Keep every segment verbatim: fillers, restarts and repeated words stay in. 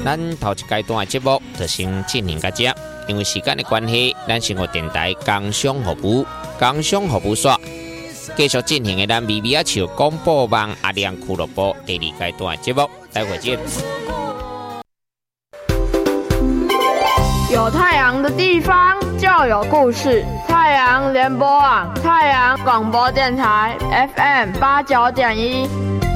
咱头一阶段的节目就先进行到这，因为时间的关系，咱生活电台工商服务、工商服务线继续进行的咱微微笑广播网阿亮俱乐部第二阶段的节目，待会见。 有太阳的地方就有故事。太阳联播网，太阳广播电台 F M 八九点一。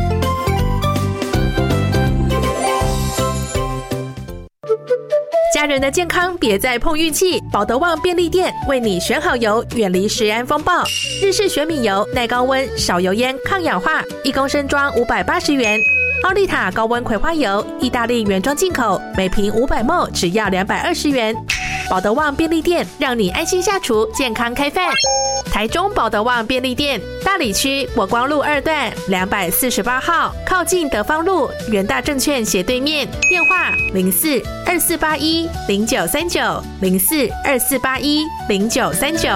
家人的健康别再碰运气，保德旺便利店为你选好油，远离食安风暴。日式玄米油，耐高温、少油烟、抗氧化，一公升装五百八十元。奥利塔高温葵花油，意大利原装进口，每瓶五百毫升只要两百二十元。保德旺便利店让你安心下厨，健康开饭。台中保德旺便利店大里区火光路二段两百四十八号，靠近德芳路元大证券斜对面，电话零四二四八一零九三九零四二四八一零九三九。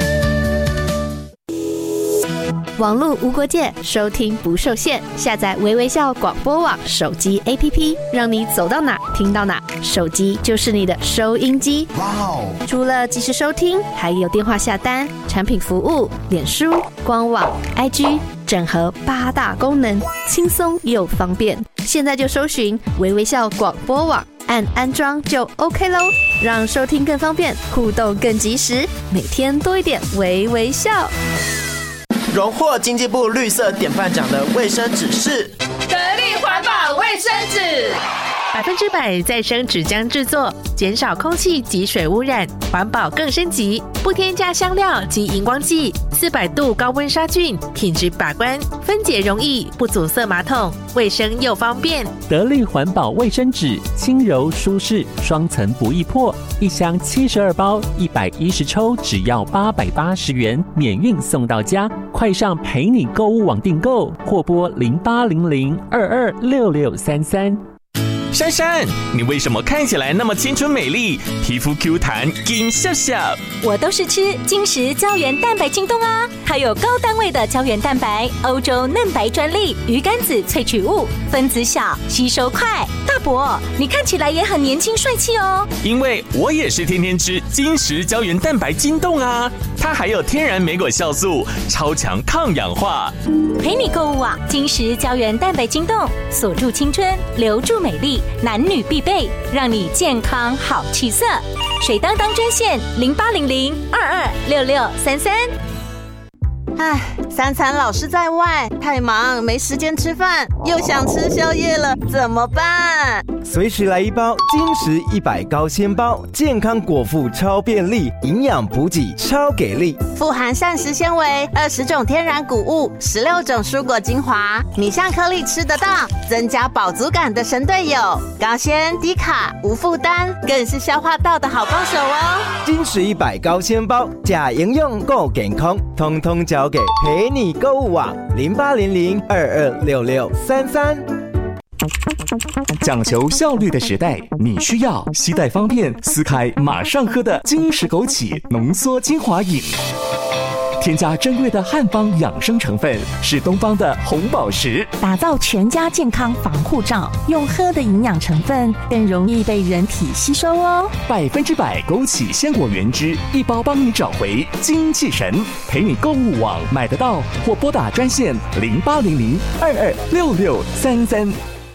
网络无国界，收听不受限。下载微微笑广播网手机 A P P， 让你走到哪听到哪，手机就是你的收音机。哇哦！除了即时收听，还有电话下单、产品服务、脸书、官网、I G， 整合八大功能，轻松又方便。现在就搜寻微微笑广播网，按安装就 OK 咯，让收听更方便，互动更及时，每天多一点微微笑。 荣获经济部绿色典范奖的卫生纸是得力环保卫生纸， 百分之百再生纸浆制作，减少空气及水污染，环保更升级，不添加香料及荧光剂，四百度高温杀菌，品质把关，分解容易，不阻塞马桶，卫生又方便。 得力环保卫生纸，轻柔舒适，双层不易破，一箱七十二包，一百一十抽，只要八百八十元，免运送到家。快上陪你购物网订购，或拨零八零零二二六六三三。 珊珊，你为什么看起来那么青春美丽，皮肤 Q 弹，金笑笑？ 我都是吃金石胶原蛋白晶冻啊，它有高单位的胶原蛋白，欧洲嫩白专利，鱼肝子萃取物，分子小，吸收快。大伯，你看起来也很年轻帅气哦。 因为我也是天天吃金石胶原蛋白晶冻啊，它还有天然莓果酵素，超强抗氧化。 陪你购物啊，金石胶原蛋白晶冻，锁住青春，留住美丽。男女必备，让你健康好气色。水当当专线零八零零二二六六三三。 唉，三餐老是在外，太忙没时间吃饭，又想吃宵夜了，怎么办？ 随时来一包金石一百高纤包，健康果腹超便利，营养补给超给力， 富含膳食纤维，二十种天然谷物，十六种蔬果精华，米香颗粒吃得到，增加饱足感的神队友，高纤低卡无负担，更是消化道的好帮手哦。 金石一百高纤包，假营养够健康，通通交给陪你购物网零八零零二二六六三三。 讲求效率的时代，你需要携带方便、撕开马上喝的金石枸杞浓缩精华饮。添加珍贵的汉方养生成分，是东方的红宝石， 打造全家健康防护罩。用喝的营养成分更容易被人体吸收哦。 百分之百枸杞鲜果原汁，一包帮你找回精气神。陪你购物网买得到，或拨打专线零八零零二二六六三三。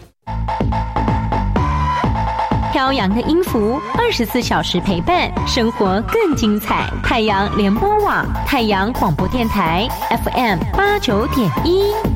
飘扬的音符，二十四小时陪伴，生活更精彩。太阳联播网，太阳广播电台 F M 八九点一。